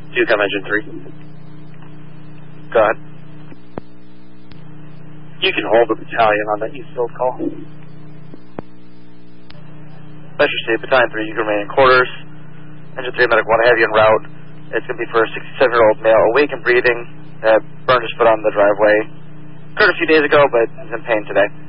2-com engine 3. Go ahead. You can hold the battalion on that Eastfield call. Measure State, Battalion 3, you can remain in quarters. Engine 3, Medic 1, I have you en route. It's going to be for a 67-year-old male, awake and breathing. Burned his foot on the driveway. Occurred a few days ago, but is in pain today.